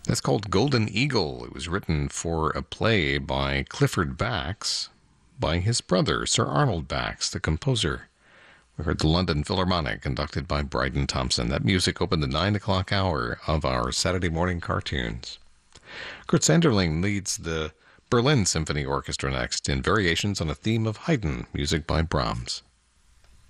That's called Golden Eagle. It was written for a play by Clifford Bax, by his brother, Sir Arnold Bax, the composer. We heard the London Philharmonic, conducted by Bryden Thompson. That music opened the 9 o'clock hour of our Saturday morning cartoons. Kurt Sanderling leads the Berlin Symphony Orchestra next in variations on a theme of Haydn, music by Brahms.